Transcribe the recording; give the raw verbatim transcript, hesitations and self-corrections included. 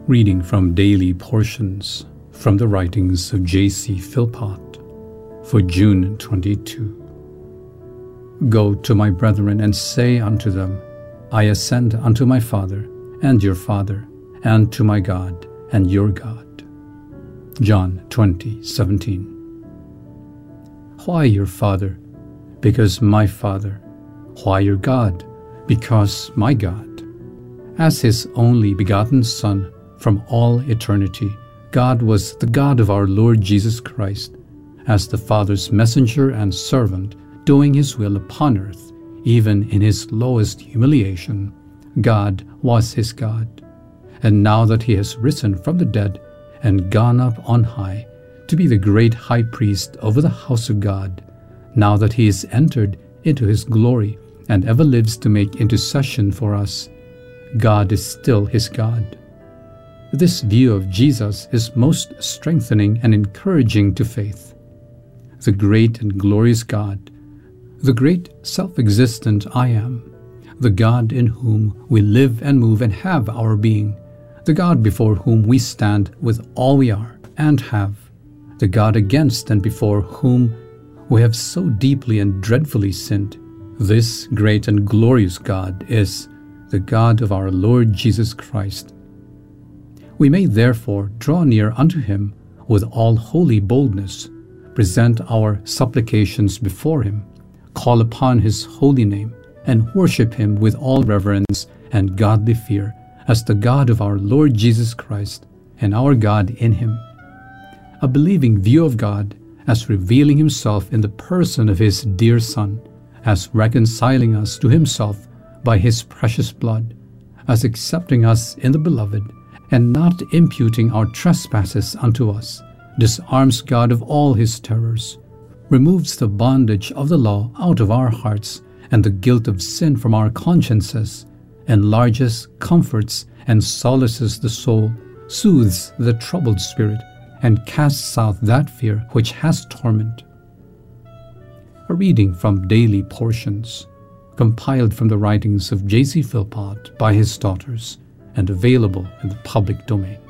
Reading from Daily Portions from the writings of J C Philpott for June twenty-second. Go to my brethren and say unto them, I ascend unto my Father and your Father, and to my God and your God. John twenty seventeen. Why your Father? Because my Father. Why your God? Because my God. As his only begotten Son, from all eternity, God was the God of our Lord Jesus Christ, as the Father's messenger and servant, doing his will upon earth, even in his lowest humiliation. God was his God. And now that he has risen from the dead and gone up on high to be the great high priest over the house of God, now that he is entered into his glory and ever lives to make intercession for us, God is still his God. This view of Jesus is most strengthening and encouraging to faith. The great and glorious God, the great self-existent I Am, the God in whom we live and move and have our being, the God before whom we stand with all we are and have, the God against and before whom we have so deeply and dreadfully sinned. This great and glorious God is the God of our Lord Jesus Christ. We may therefore draw near unto him with all holy boldness, present our supplications before him, call upon his holy name, and worship him with all reverence and godly fear as the God of our Lord Jesus Christ and our God in him. A believing view of God as revealing himself in the person of his dear Son, as reconciling us to himself by his precious blood, as accepting us in the Beloved, and not imputing our trespasses unto us, disarms God of all his terrors, removes the bondage of the law out of our hearts and the guilt of sin from our consciences, enlarges, comforts, and solaces the soul, soothes the troubled spirit, and casts out that fear which has torment. A reading from Daily Portions, compiled from the writings of J C Philpott by his daughters, and available in the public domain.